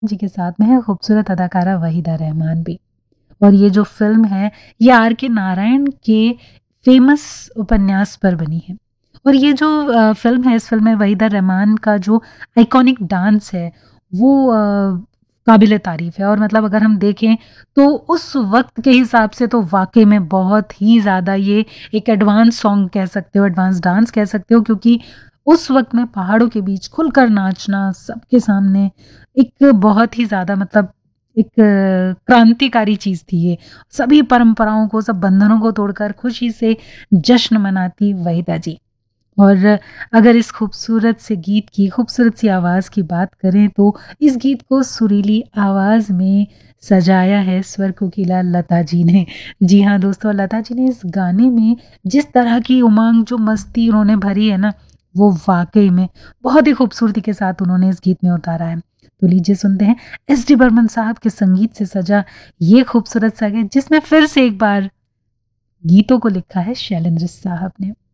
जी के साथ में है खूबसूरत अदाकारा वहीदा रहमान भी। और ये जो फ़िल्म है, ये आर के नारायण के फ़ेमस उपन्यास पर बनी है। और ये जो फ़िल्म है, इस फ़िल्म में वहीदा रहमान का जो आइकॉनिक डांस है, वो काबिल तारीफ़ है। और मतलब अगर हम देखें, तो उस वक़्त के हिसाब से तो वाक़ई में बहुत ही ज़्यादा ये एक एडवांस सॉन्ग कह सकते हो, एडवांस डांस कह सकते हो, क्योंकि उस वक़्त में पहाड़ों के बीच खुलकर नाचना सबके सामने एक बहुत ही ज़्यादा मतलब एक क्रांतिकारी चीज़ थी ये। सभी परंपराओं को, सब बंधनों को तोड़कर खुशी से जश्न मनाती वहीदा जी। और अगर इस खूबसूरत से गीत की, खूबसूरत सी आवाज़ की बात करें, तो इस गीत को सुरीली आवाज़ में सजाया है स्वर कोकिला लता जी ने। जी हाँ दोस्तों, लता जी ने इस गाने में जिस तरह की उमंग, जो मस्ती उन्होंने भरी है ना, वो वाक़ई में बहुत ही खूबसूरती के साथ उन्होंने इस गीत में उतारा है। तो लीजिए सुनते हैं एस डी बर्मन साहब के संगीत से सजा ये खूबसूरत सा गीत, जिसमें फिर से एक बार गीतों को लिखा है शैलेंद्र साहब ने।